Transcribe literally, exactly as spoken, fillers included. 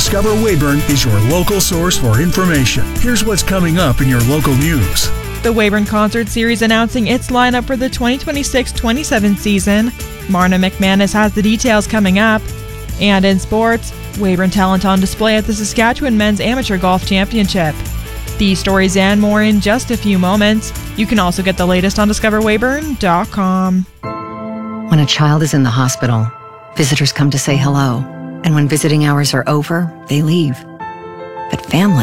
Discover Weyburn is your local source for information. Here's what's coming up in your local news. The Weyburn Concert Series announcing its lineup for the twenty twenty-six twenty-seven season. Marna McManus has the details coming up. And in sports, Weyburn talent on display at the Saskatchewan Men's Amateur Golf Championship. These stories and more in just a few moments. You can also get the latest on discover weyburn dot com. When a child is in the hospital, visitors come to say hello. And when visiting hours are over, they leave. But family